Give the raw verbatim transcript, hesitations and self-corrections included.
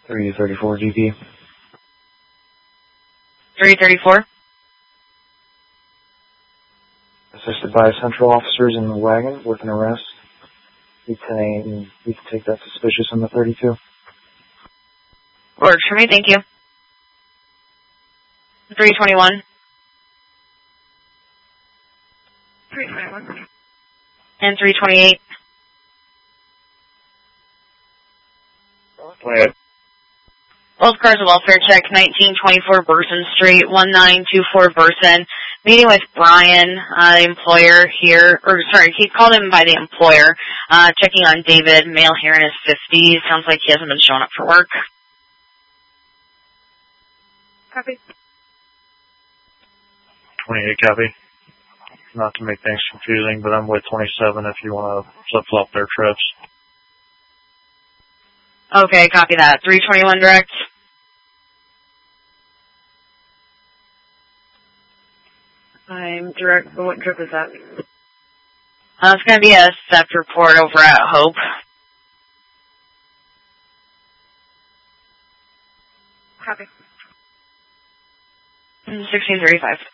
three thirty-four G P. three thirty-four. Assisted by central officers in the wagon with an arrest. We can, we can take that suspicious on the thirty-two. Works for me, thank you. three twenty-one. three twenty-one. And three twenty-eight. twenty-eight. Both cars are welfare check, nineteen twenty-four Burson Street, one nine two four Burson. Meeting with Brian, uh, the employer here, or sorry, he called him by the employer, uh, checking on David, male here in his fifties. Sounds like he hasn't been showing up for work. Copy. twenty-eight, copy. Not to make things confusing, but I'm with twenty-seven if you want to flip-flop their trips. Okay, copy that. three twenty-one direct. I'm direct, but what trip is that? Uh, it's going to be a theft report over at Hope. Copy. sixteen thirty-five.